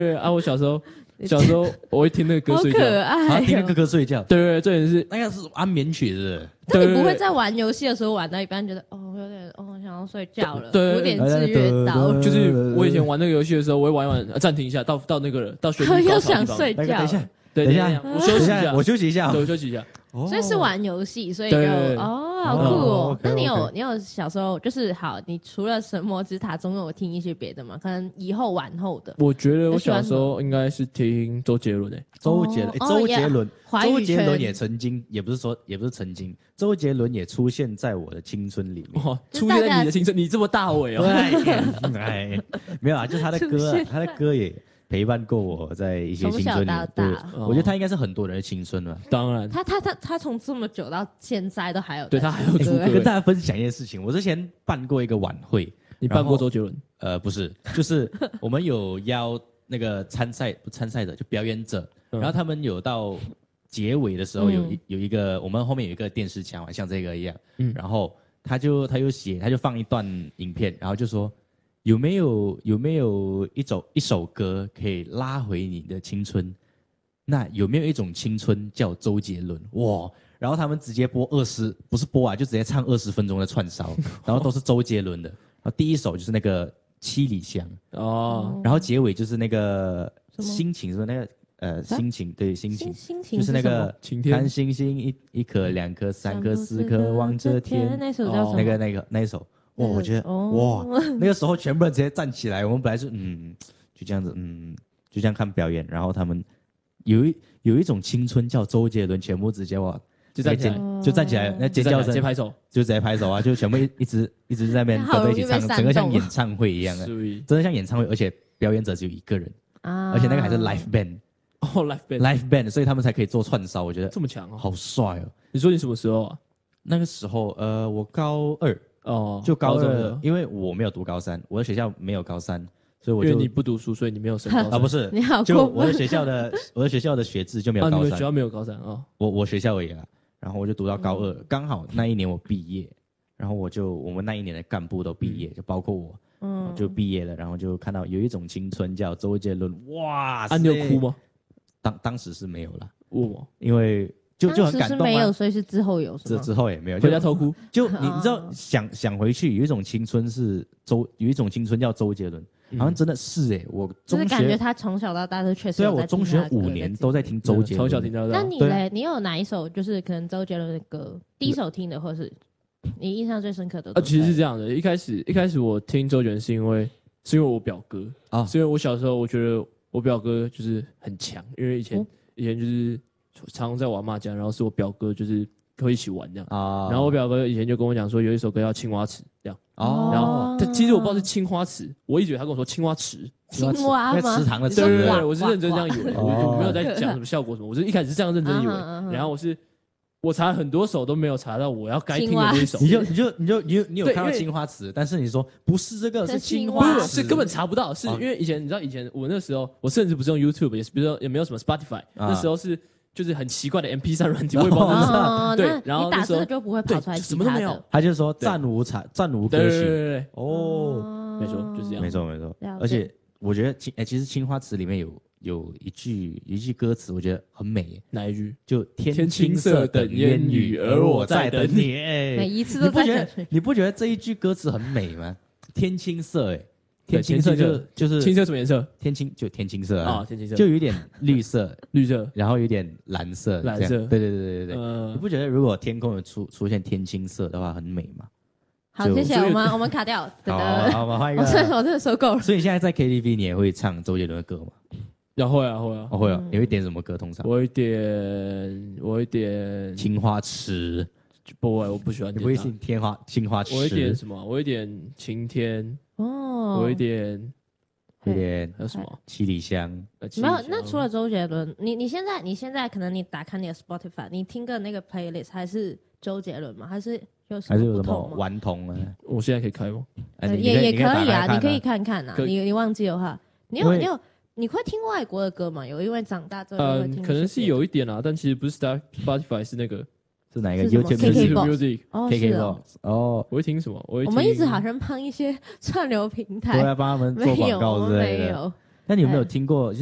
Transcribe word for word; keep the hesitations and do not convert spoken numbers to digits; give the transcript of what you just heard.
对啊，我小时候小时候我会听那个歌睡觉， 好可爱、哦， 啊，听歌歌睡觉。 对对对，这也是那个是安眠曲是那你不会在玩游戏的时候玩到一半觉得哦有点哦想要睡觉了， 对， 有点制约到。 就是我以前玩那个游戏的时候，我会玩一玩，暂停一下，到到那个到学历又想睡觉。 等一下， 对， 等一下， 我休息一下， 我休息一下， 对，我休息一下。 所以是玩游戏，所以就哦，好酷哦。那你有你有小时候就是好，你除了神魔之塔，总有听一些别的吗？可能以后玩后的。 我觉得我小时候应该是听周杰伦诶， 周杰伦，周杰伦，周杰伦也曾经，也不是说，也不是曾经，周杰伦也出现在我的青春里面。 哦，出现在你的青春，你这么大尾哦。 哎，没有啊，就他的歌，他的歌也陪伴过我在一些青春里。对，我觉得他应该是很多人的青春了。 当然， 他他他他从这么久到现在都还有， 对他还有出歌。 跟大家分享一件事情，我之前办过一个晚会， 你办过周杰伦？ 呃，不是，就是我们有邀那个参赛不参赛者，就表演者，然后他们有到结尾的时候有有一个，我们后面有一个电视墙，像这个一样，嗯，然后他就他就写，他就放一段影片，然后就说。有没有有没有一首一首歌可以拉回你的青春？那有没有一种青春叫周杰伦？哇！然后他们直接播二十，不是播啊，就直接唱二十分钟的串烧，然后都是周杰伦的。然后第一首就是那个七里香哦，然后结尾就是那个心情，是那个呃心情，对心情， 心情就是那个晴天看星星一一颗两颗三颗四颗望着天， 那首叫什么？ 那个那个那一首。哇，我觉得、哦、哇，那个时候全部人直接站起来。我们本来是嗯，就这样子，嗯，就这样看表演。然后他们有一有一种青春叫周杰伦，全部直接哇， 就站起来， 就站起来，那尖叫声， 直接拍手， 就直接拍手啊，就全部一一直一直在那边跟着一起唱，整个像演唱会一样的，真的像演唱会，而且表演者只有一个人啊，而且那个还是 live band 哦 ，live band live band， 所以他们才可以做串烧。我觉得这么强哦， 好帅哦。 你说你什么时候啊？ 那个时候呃，我高二。哦，就高二，因为我没有读高三，我的学校没有高三，所以我就因为你不读书，所以你没有升高三啊，不是， 你好， 就我的学校的我的学校的学制就没有高三， 啊、你们学校没有高三啊、哦？ 我我学校而已啦，然后我就读到高二，刚、嗯、好那一年我毕业，然后我就我们那一年的干部都毕业，嗯、就包括我，嗯，就毕业了，然后就看到有一种青春叫周杰伦，哇塞， 啊，你有哭吗？ 当当时是没有啦， 我因为。就就很感动、啊、 当时是没有，所以是之后有， 之之后也没有， 回家偷哭。 就你你知道，想想回去，有一种青春是周，有一种青春叫周杰伦，嗯、好像真的是哎、欸，我中学就是感觉他从小到大都确实。 对啊，我中学五年都在听周杰伦， 从小听到大。 那你嘞？你有哪一首就是可能周杰伦的歌第一首听的，或是你印象最深刻的？ 啊，其实是这样的，一开始一开始我听周杰伦是因为是因为我表哥啊，是因为我小时候我觉得我表哥就是很强，因为以前、嗯、以前就是。常常在我阿嬷家，然后是我表哥，就是会一起玩这样。啊，然后我表哥以前就跟我讲说，有一首歌叫《青花瓷》这样。哦，然后他其实我不知道是青花瓷，我一直以为他跟我说青花池， 青蛙吗？ 池塘的池。 对对对，我是认真这样以为，我没有在讲什么效果什么，我是一开始是这样认真以为。然后我是我查很多首都没有查到我要该听的那一首。 你就你就你就你有你有看到青花瓷，但是你说不是这个是青花瓷， 是根本查不到，是因为以前你知道以前我那时候我甚至不是用 YouTube， 也是比如说也没有什么 Spotify， 那时候是。就是很奇怪的 M P 三 软体，我也不知道是什么。对，然后你打字就不会跑出来， 什么都没有。 他就说暂无产，暂无歌曲。 对对对哦， 没错，就是这样。 没错没错。而且我觉得青哎，其实青花瓷里面有有一句一句歌词，我觉得很美。 哪一句？ 就天青色等烟雨，而我在等你。哎， 每一次都在等你。你不觉得这一句歌词很美吗？天青色，哎。天青色就就是青色什么颜色？ 天青就天青色啊， 哦、天青色就有点绿色， 绿色， 然后有点蓝色， 蓝色， 对对对对对对。呃、你不觉得如果天空有出出现天青色的话很美吗？ 好，谢谢我们我们卡掉。 好，好，我们换一个。 我真的我真的受够了。 所以你现在在 K T V 你也会唱周杰伦的歌吗？ 要会啊会啊， 我会啊。你会点什么歌？通常我会点我会点青花瓷。 不会，我不喜欢。 你不会听天花青花瓷？ 我会点什么？我会点晴天。哦，我会点。 有点还有什么七里香？ 没有。那除了周杰伦，你你现在你现在可能你打开你的 Spotify， 你听个那个 playlist 还是周杰伦吗？还是有什么？ 还是有什么顽童啊？ 我现在可以开吗？ 也也可以啊，你可以看看啊。你你忘记的话，你有你有你会听外国的歌吗？有因为长大之后会听。 可能是有一点啊，但其实不是 Spotify 是那个。 是哪一个 ？YouTube Music，K K Box 哦， 我会听什么？我会我们一直好像帮一些串流平台， 对啊，帮他们做广告之类的。 没有， 那你有没有听过？